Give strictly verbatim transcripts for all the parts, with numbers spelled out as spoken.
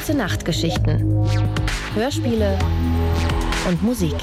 Gute Nachtgeschichten, Hörspiele und Musik.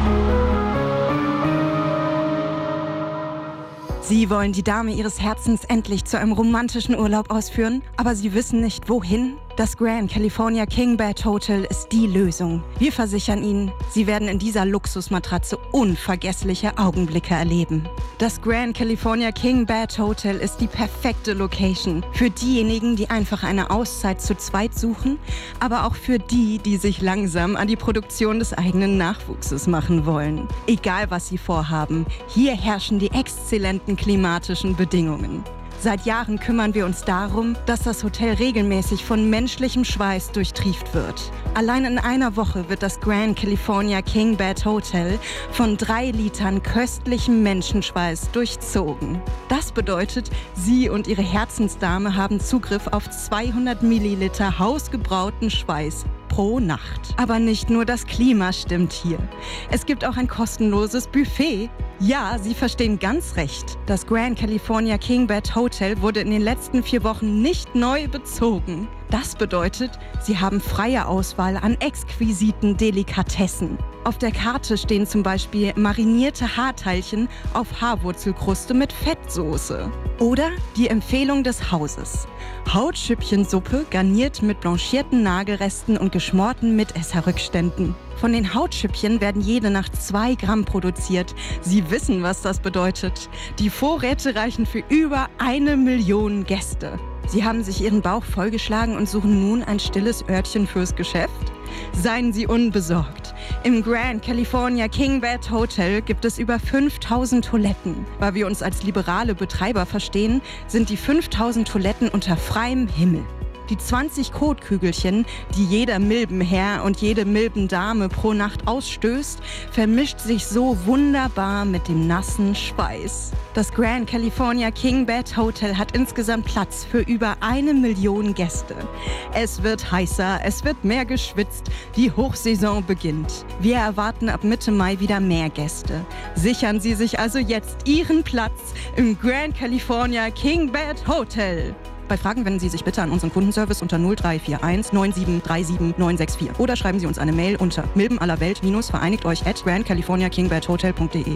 Sie wollen die Dame ihres Herzens endlich zu einem romantischen Urlaub ausführen, aber Sie wissen nicht, wohin? Das Grand California King Bed Hotel ist die Lösung. Wir versichern Ihnen, Sie werden in dieser Luxusmatratze unvergessliche Augenblicke erleben. Das Grand California King Bed Hotel ist die perfekte Location für diejenigen, die einfach eine Auszeit zu zweit suchen, aber auch für die, die sich langsam an die Produktion des eigenen Nachwuchses machen wollen. Egal, was Sie vorhaben, hier herrschen die exzellenten klimatischen Bedingungen. Seit Jahren kümmern wir uns darum, dass das Hotel regelmäßig von menschlichem Schweiß durchtrieft wird. Allein in einer Woche wird das Grand California King Bed Hotel von drei Litern köstlichem Menschenschweiß durchzogen. Das bedeutet, Sie und Ihre Herzensdame haben Zugriff auf zweihundert Milliliter hausgebrauten Schweiß pro Nacht. Aber nicht nur das Klima stimmt hier. Es gibt auch ein kostenloses Buffet. Ja, Sie verstehen ganz recht. Das Grand California King Bed Hotel wurde in den letzten vier Wochen nicht neu bezogen. Das bedeutet, Sie haben freie Auswahl an exquisiten Delikatessen. Auf der Karte stehen zum Beispiel marinierte Haarteilchen auf Haarwurzelkruste mit Fettsoße. Oder die Empfehlung des Hauses: Hautschüppchensuppe garniert mit blanchierten Nagelresten und geschmorten Mitesserrückständen. Von den Hautschüppchen werden jede Nacht zwei Gramm produziert. Sie wissen, was das bedeutet. Die Vorräte reichen für über eine Million Gäste. Sie haben sich Ihren Bauch vollgeschlagen und suchen nun ein stilles Örtchen fürs Geschäft? Seien Sie unbesorgt. Im Grand California King Bed Hotel gibt es über fünftausend Toiletten. Weil wir uns als liberale Betreiber verstehen, sind die fünftausend Toiletten unter freiem Himmel. Die zwanzig Kotkügelchen, die jeder Milbenherr und jede Milbendame pro Nacht ausstößt, vermischt sich so wunderbar mit dem nassen Schweiß. Das Grand California King Bed Hotel hat insgesamt Platz für über eine Million Gäste. Es wird heißer, es wird mehr geschwitzt, die Hochsaison beginnt. Wir erwarten ab Mitte Mai wieder mehr Gäste. Sichern Sie sich also jetzt Ihren Platz im Grand California King Bed Hotel. Bei Fragen wenden Sie sich bitte an unseren Kundenservice unter null drei vier eins neun sieben drei sieben neun sechs vier oder schreiben Sie uns eine Mail unter milbenallerwelt-vereinigt euch at grand california king bed hotel punkt de.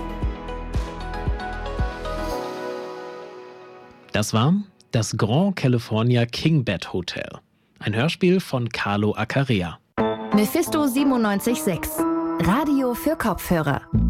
Das war das Grand California King Bed Hotel. Ein Hörspiel von Carlo Acarea. Mephisto siebenundneunzig Komma sechs. Radio für Kopfhörer.